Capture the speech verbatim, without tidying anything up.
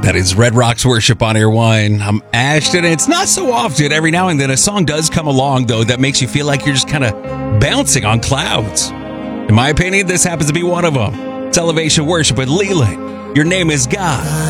That is Red Rocks Worship on Airwine. I'm Ashton. It's not so often. Every now and then a song does come along, though, that makes you feel like you're just kind of bouncing on clouds. In my opinion, this happens to be one of them. It's Elevation Worship with Leland. Your name is God.